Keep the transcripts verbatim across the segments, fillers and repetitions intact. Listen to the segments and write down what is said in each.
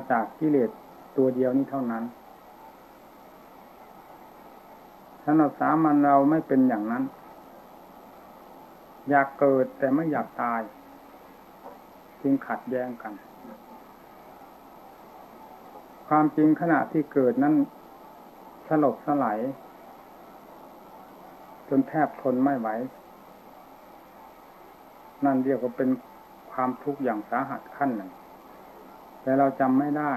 จากกิเลสตัวเดียวนี้เท่านั้นสำหรับสามัญเราไม่เป็นอย่างนั้นอยากเกิดแต่ไม่อยากตายจึงขัดแย้งกันความจริงขณะที่เกิดนั้นสลบสลายจนแทบทนไม่ไหวนั่นเรียกว่าเป็นความทุกข์อย่างสาหัสขั้นหนึ่งแต่เราจำไม่ได้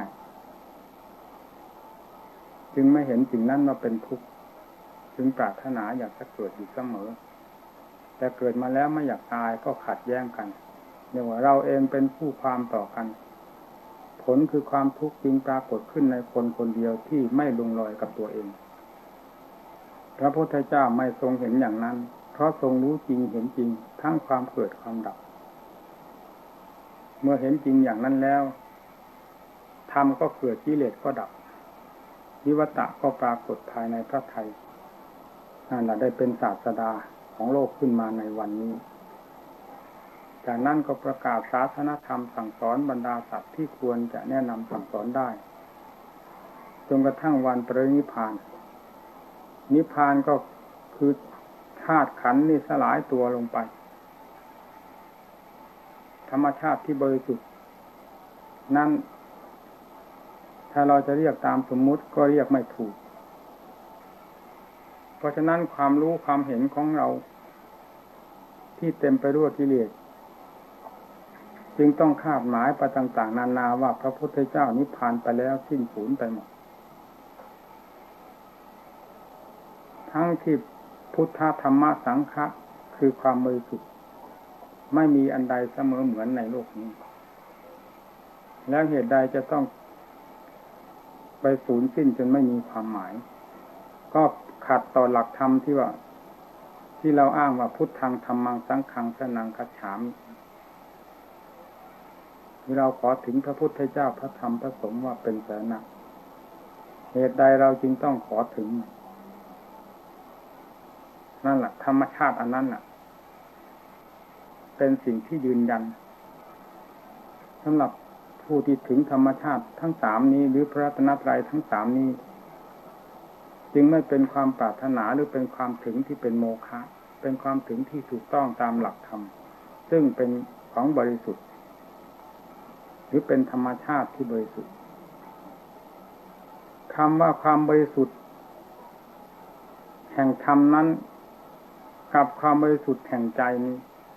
จึงไม่เห็นสิ่งนั้นว่าเป็นทุกข์จึงปรารถนาอยากจะเกิดอยู่เสมอแต่เกิดมาแล้วไม่อยากตายก็ขัดแย้งกันเรียกว่าเราเองเป็นคู่ความต่อกันผลคือความทุกข์จึงปรากฏขึ้นในคนคนเดียวที่ไม่ลงรอยกับตัวเองพระพุทธเจ้าไม่ทรงเห็นอย่างนั้นเพราะทรงรู้จริงเห็นจริงทั้งความเกิดความดับเมื่อเห็นจริงอย่างนั้นแล้วธรรมก็เกิดกิเลสก็ดับวิวัตตะก็ปรากฏภายในพระทัยนั่นแหละได้เป็นศาสดาของโลกขึ้นมาในวันนี้จากนั้นก็ประกาศศาสนธรรมสั่งสอนบรรดาสัตว์ที่ควรจะแนะนำสั่งสอนได้จนกระทั่งวันปรินิพพานนิพพานก็คือธาตุขันธ์นี่สลายตัวลงไปธรรมชาติที่บริสุทธิ์นั้นถ้าเราจะเรียกตามสมมุติก็เรียกไม่ถูกเพราะฉะนั้นความรู้ความเห็นของเราที่เต็มไปด้วยกิเลสจึงต้องคาดหมายไปต่างๆนานาว่าพระพุทธเจ้านิพพานไปแล้วสิ้นสูญไปหมดทั้งที่พุทธธรรมะสังฆะคือความบริสุทธิ์ไม่มีอันใดเสมอเหมือนในโลกนี้แล้วเหตุใดจะต้องไปสูญสิ้นจนไม่มีความหมายก็ขัดต่อหลักธรรมที่ว่าที่เราอ้างว่าพุทธังธัมมังสังฆังสรณังคัจฉามิเราขอถึงพระพุทธเจ้าพระธรรมพระสงฆ์ว่าเป็นสรณะเหตุใดเราจึงต้องขอถึงนั่นแหละธรรมชาติอันนั้นน่ะเป็นสิ่งที่ยืนยันสำหรับผู้ที่ถึงธรรมชาติทั้งสามนี้หรือพระรัตนตรัยทั้งสามนี้จึงไม่เป็นความปรารถนาหรือเป็นความถึงที่เป็นโมฆะเป็นความถึงที่ถูกต้องตามหลักธรรมซึ่งเป็นของบริสุทธิ์หรือเป็นธรรมชาติที่บริสุทธิ์คำว่าความบริสุทธิ์แห่งธรรมนั้นกับความบริสุทธิ์แห่งใจนี้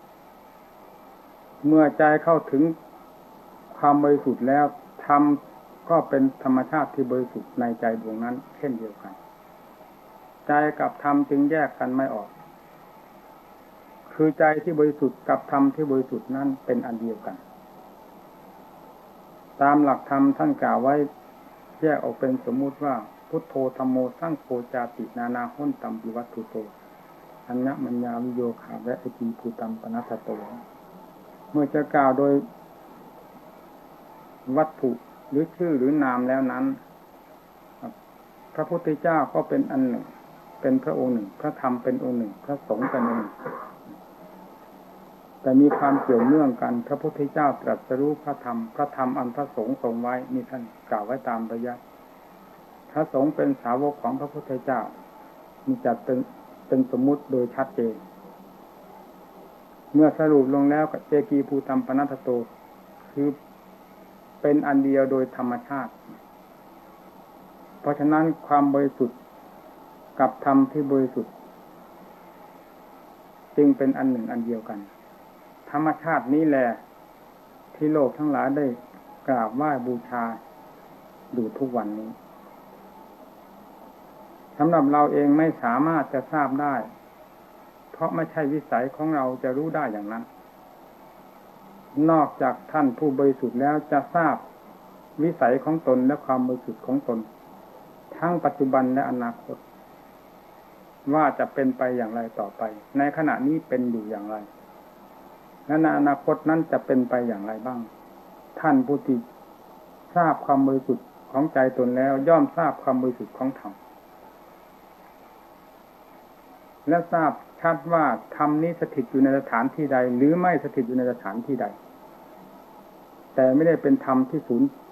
เมื่อใจเข้าถึงความบริสุทธิ์แล้วธรรมก็เป็นธรรมชาติที่บริสุทธิ์ในใจดวงนั้นเช่นเดียวกันใจกับธรรมจึงแยกกันไม่ออกคือใจที่บริสุทธิ์กับธรรมที่บริสุทธิ์นั้นเป็นอันเดียวกันตามหลักธรรมท่านกล่าวไว้แยกออกเป็นสมมุติว่าพุทโธธัมโมสังโฆจาตินานาห้นตัมปิวัตถุโตอัญญมัญญาวิโยคาและอติภูตัมปนัสสโตเมื่อจะกล่าวโดยวัตถุหรือชื่อหรือนามแล้วนั้นพระพุทธเจ้าก็เป็นอันหนึ่งเป็นพระองค์หนึ่งพระธรรมเป็นองค์หนึ่งพระสงฆ์เป็นองค์หนึ่งแต่มีความเกี่ยวเนื่องกันพระพุทธเจ้าตรัสรู้พระธรรมพระธรรมอันพระสงฆ์ทรงไว้นี่ท่านกล่าวไว้ตามระยะพระสงฆ์เป็นสาวกของพระพุทธเจ้ามีจัดเป็นเป็นสมมุติโดยชัดเจนเมื่อสรุปลงแล้วเจกีภูตัมปนัสสโตคือเป็นอันเดียวโดยธรรมชาติเพราะฉะนั้นความบริสุทธิ์กับธรรมที่บริสุทธิ์จึงเป็นอันหนึ่งอันเดียวกันธรรมชาตินี้แหละที่โลกทั้งหลายได้กราบไหว้บูชาอยู่ทุกวันนี้สำหรับเราเองไม่สามารถจะทราบได้เพราะไม่ใช่วิสัยของเราจะรู้ได้อย่างนั้นนอกจากท่านผู้บริสุทธิ์แล้วจะทราบวิสัยของตนและความบริสุทธิ์ของตนทั้งปัจจุบันและอนาคตว่าจะเป็นไปอย่างไรต่อไปในขณะนี้เป็นอยู่อย่างไรและในอนาคตนั้นจะเป็นไปอย่างไรบ้างท่านผู้ที่ทราบความบริสุทธิ์ของใจตนแล้วย่อมทราบความบริสุทธิ์ของธรรมและทราบชัดว่าธรรมนี้สถิตอยู่ในสถานที่ใดหรือไม่สถิตอยู่ในสถานที่ใดแต่ไม่ได้เป็นธรรมที่สูญ